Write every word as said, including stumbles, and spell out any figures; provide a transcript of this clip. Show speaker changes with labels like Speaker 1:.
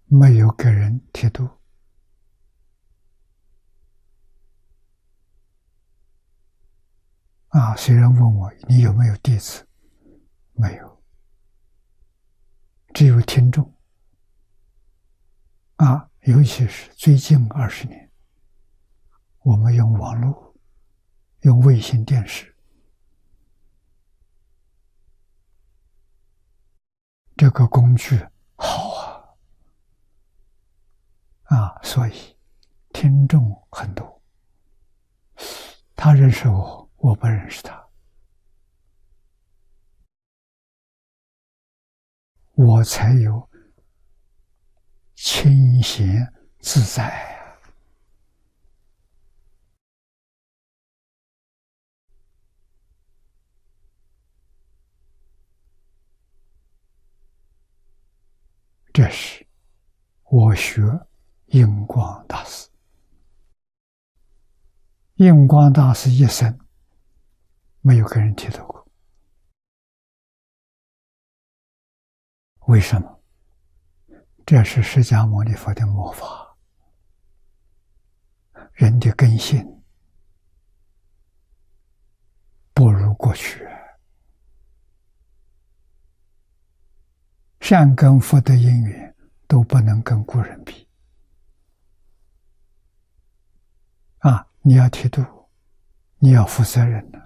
Speaker 1: 没有给人剃度。啊，虽然问我你有没有弟子，没有，只有听众。啊，尤其是最近二十年，我们用网络、用卫星电视，这个工具好啊，啊，所以听众很多。他认识我，我不认识他，我才有清闲自在啊。这是我学印光大师。印光大师一生没有跟人剃头过，为什么？这是释迦牟尼佛的末法，人的根性不如过去，善根福德因缘都不能跟古人比啊！你要剃度，你要负责任的。